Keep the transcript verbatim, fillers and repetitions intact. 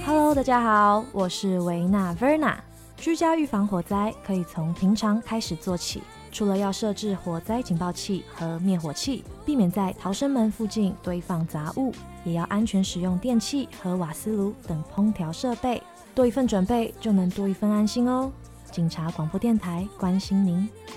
Hello， 大家好，我是维娜 Verna。居家预防火灾可以从平常开始做起，除了要设置火灾警报器和灭火器，避免在逃生门附近堆放杂物，也要安全使用电器和瓦斯炉等烹调设备。多一份准备，就能多一份安心哦。警察广播电台关心您。